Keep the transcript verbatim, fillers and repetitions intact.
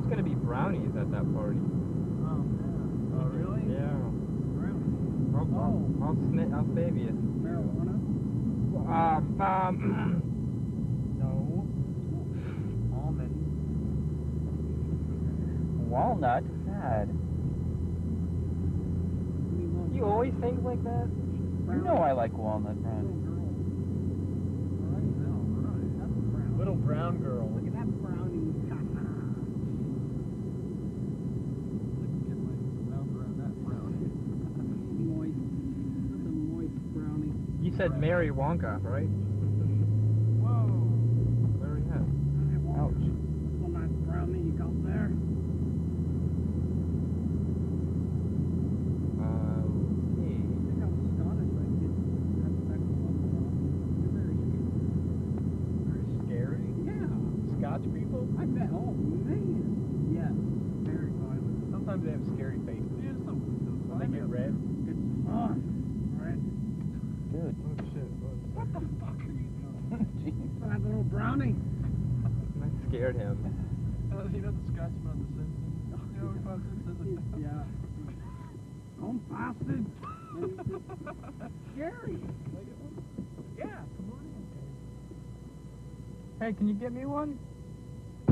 there's gonna be brownies at that party. Oh, yeah. Oh, really? Yeah. Brownies. I'll, Oh. I'll, I'll, sni I'll save you. Marijuana? Um, um, No. Almond. walnut? Sad. You always think like that? You know I like walnut brownies. Little brown girl. Look at that brownie. I can get my mouth around that brownie. Moist. That's a moist brownie. You said Mary Wonka, right? Whoa. Where are we at? Ouch. That's a nice brownie you got there. Uh, okay. Look how Scottish I get. That's that's You're very Very scary. Yeah. Scotch people? I bet. Oh man. Yes. Very violent. Sometimes they have scary faces. Yeah, some. When they get red. It's fun. Right. Dude. Oh shit. What the fuck are you doing? Jeez. That little brownie. I scared him. Uh, you know the Scotsman on The Simpsons? You know what about Simpsons? Yeah. Don't bastard. Scary. Yeah, come on in. Hey, can you get me one?